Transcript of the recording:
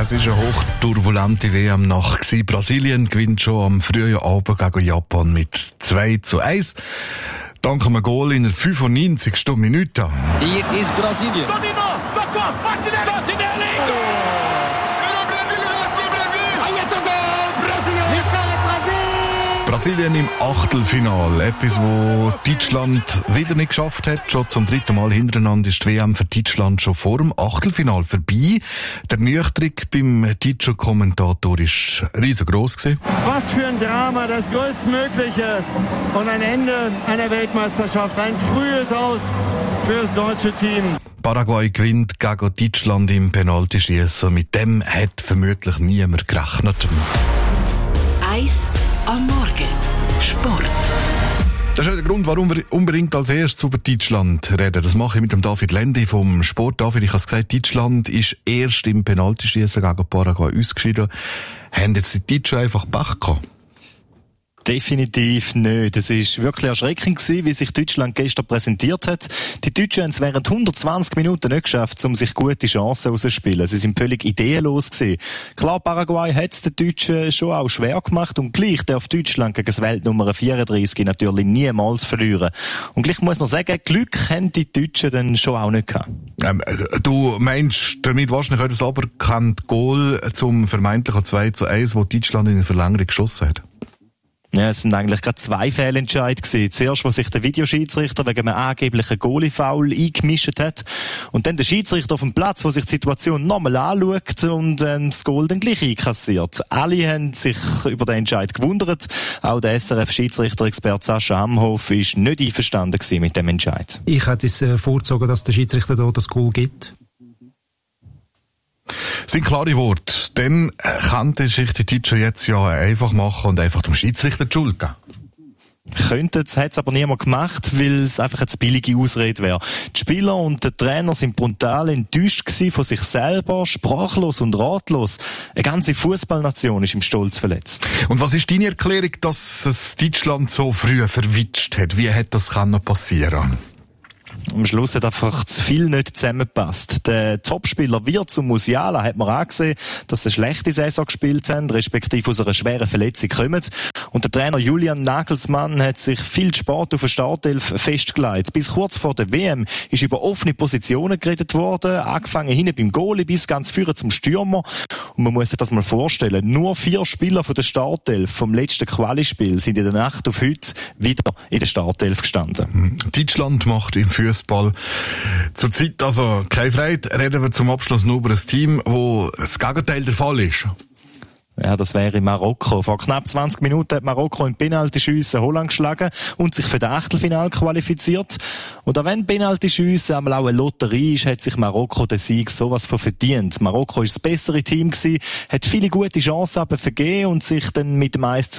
Es war eine hochturbulente WM-Nacht. Brasilien gewinnt schon am frühen Abend gegen Japan mit 2:1. Dank einem Goal in der 95. Minute. Hier ist Brasilien. Domino, tocco, Martinelli. Brasilien im Achtelfinale. Etwas, wo Deutschland wieder nicht geschafft hat. Schon zum dritten Mal hintereinander ist die WM für Deutschland schon vor dem Achtelfinale vorbei. Der Ernüchterung beim deutschen Kommentator war riesengroß gewesen. Was für ein Drama, das größtmögliche und ein Ende einer Weltmeisterschaft. Ein frühes Aus für das deutsche Team. Paraguay gewinnt gegen Deutschland im Penaltyschießen. Mit dem hat vermutlich niemand gerechnet. Eis am Morgen. Sport. Das ist ja der Grund, warum wir unbedingt als erstes über Deutschland reden. Das mache ich mit dem David Lendi vom Sport. David, ich habe es gesagt, Deutschland ist erst im Penaltyschießen gegen Paraguay ausgeschieden. Haben jetzt die Deutschen einfach Pech gehabt? Definitiv nicht. Es ist wirklich erschreckend gewesen, wie sich Deutschland gestern präsentiert hat. Die Deutschen haben es während 120 Minuten nicht geschafft, um sich gute Chancen rauszuspielen. Sie sind völlig ideenlos gewesen. Klar, Paraguay hat es den Deutschen schon auch schwer gemacht und gleich darf Deutschland gegen das Weltnummer 34 natürlich niemals verlieren. Und gleich muss man sagen, Glück haben die Deutschen dann schon auch nicht gehabt. Du meinst damit wahrscheinlich auch das aberkannte Goal zum vermeintlichen 2:1, wo Deutschland in der Verlängerung geschossen hat? Ja, es sind eigentlich gerade zwei Fehlentscheide gewesen. Zuerst, wo sich der Videoschiedsrichter wegen einem angeblichen Goalie-Foul eingemischt hat. Und dann der Schiedsrichter auf dem Platz, der sich die Situation nochmal anschaut und das Goal dann gleich einkassiert. Alle haben sich über den Entscheid gewundert. Auch der SRF-Schiedsrichter-Experte Sascha Amhoff ist nicht einverstanden gewesen mit dem Entscheid. Ich hätte es vorgezogen, dass der Schiedsrichter da das Goal gibt. Das sind klare Worte. Dann könnte sich die Deutschen jetzt ja einfach machen und einfach dem Schiedsrichter die Schuld geben. Könnte, das hat es aber niemand gemacht, weil es einfach eine billige Ausrede wäre. Die Spieler und der Trainer sind brutal enttäuscht gewesen von sich selber, sprachlos und ratlos. Eine ganze Fußballnation ist im Stolz verletzt. Und was ist deine Erklärung, dass es Deutschland so früh verwitscht hat? Wie hätte das passieren können? Am Schluss hat einfach zu viel nicht zusammengepasst. Der Topspieler Wirtz und Musiala hat man angesehen, dass sie eine schlechte Saison gespielt haben, respektive aus einer schweren Verletzung kommen. Und der Trainer Julian Nagelsmann hat sich viel Sport auf der Startelf festgelegt. Bis kurz vor der WM ist über offene Positionen geredet worden, angefangen hinten beim Goalie bis ganz vorne zum Stürmer. Und man muss sich das mal vorstellen, nur 4 Spieler von der Startelf vom letzten Quali-Spiel sind in der Nacht auf heute wieder in der Startelf gestanden. Deutschland macht im Fußball zurzeit also keine Freude. Reden wir zum Abschluss nur über ein Team, wo das Gegenteil der Fall ist. Ja, das wäre Marokko. Vor knapp 20 Minuten hat Marokko im Penaltyschiessen Holland geschlagen und sich für das Achtelfinale qualifiziert. Und auch wenn Penaltyschiessen einmal auch eine Lotterie ist, hat sich Marokko den Sieg sowas von verdient. Marokko ist das bessere Team gewesen, hat viele gute Chancen aber vergeben und sich dann mit dem 1:0